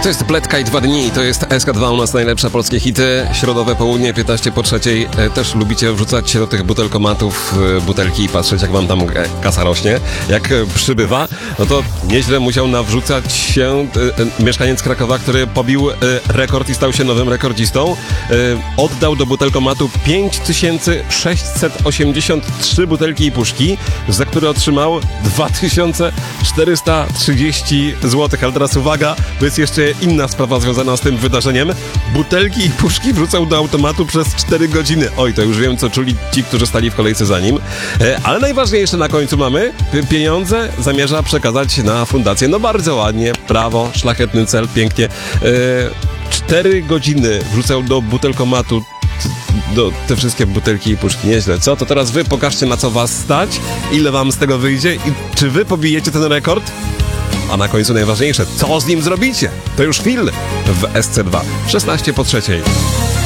To jest Pletka i 2 dni, to jest SK2, u nas najlepsze polskie hity. Środowe południe, 15 po 3. Też lubicie wrzucać się do tych butelkomatów butelki i patrzeć, jak wam tam kasa rośnie, jak przybywa. No to nieźle musiał nawrzucać się mieszkaniec Krakowa, który pobił rekord i stał się nowym rekordzistą. Oddał do butelkomatu 5683 butelki i puszki, za które otrzymał 2430 zł. Ale teraz uwaga, to jest jeszcze inna sprawa związana z tym wydarzeniem. Butelki i puszki wrzucał do automatu przez 4 godziny. Oj, to już wiem, co czuli ci, którzy stali w kolejce za nim. Ale najważniejsze na końcu mamy. Pieniądze zamierza przekazać na fundację. No bardzo ładnie, brawo, szlachetny cel, pięknie. 4 godziny wrzucał do butelkomatu te wszystkie butelki i puszki. Nieźle, co? To teraz wy pokażcie, na co was stać, ile wam z tego wyjdzie i czy wy pobijecie ten rekord? A na końcu najważniejsze, co z nim zrobicie? To już film w SC2. 16 po 3.